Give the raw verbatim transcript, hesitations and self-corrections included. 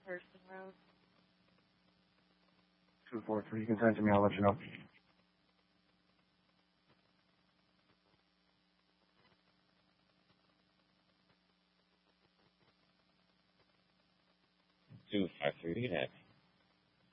Thurston Road. two four three. You can send it to me. I'll let you know. two five three, you can have